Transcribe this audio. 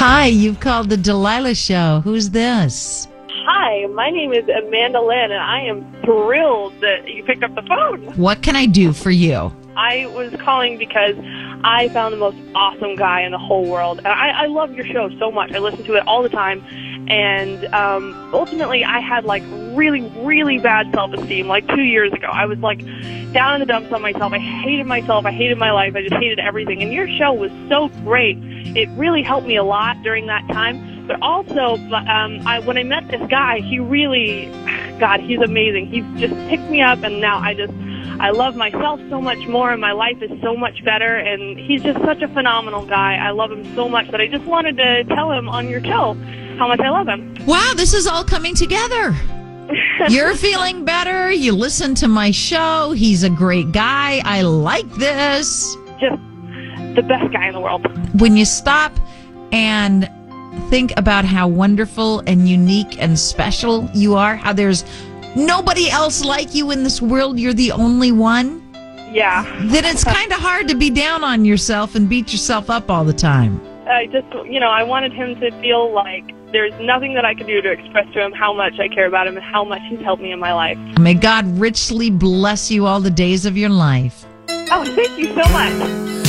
Hi, you've called the Delilah Show. Who's this? Hi, my name is Amanda Lynn, and I am thrilled that you picked up the phone. What can I do for you? I was calling because I found the most awesome guy in the whole world. And I love your show so much. I listen to it all the time. And ultimately, I had, really, really bad self-esteem, 2 years ago. I was, down in the dumps on myself. I hated myself. I hated my life. I just hated everything. And your show was so great. It really helped me a lot during that time. But also, when I met this guy, he really, God, he's amazing. He just picked me up, and now I love myself so much more, and my life is so much better, and he's just such a phenomenal guy. I love him so much that I just wanted to tell him on your show how much I love him. Wow, this is all coming together. You're feeling better. You listen to my show. He's a great guy. I like this. Just the best guy in the world. When you stop and think about how wonderful and unique and special you are, how there's nobody else like you in this world, you're the only one. Yeah. Then it's kind of hard to be down on yourself and beat yourself up all the time. I wanted him to feel like there's nothing that I could do to express to him how much I care about him and how much he's helped me in my life. May God richly bless you all the days of your life. Oh, thank you so much.